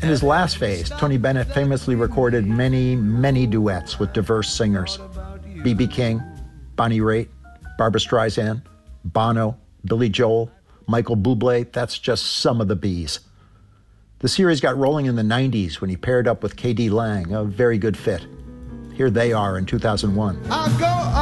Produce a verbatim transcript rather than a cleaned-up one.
In his last phase, Tony Bennett famously recorded many, many duets with diverse singers. B B King, Bonnie Raitt, Barbra Streisand, Bono, Billy Joel, Michael Bublé, that's just some of the Bs. The series got rolling in the nineties when he paired up with K D Lang, a very good fit. Here they are in two thousand one. I'll go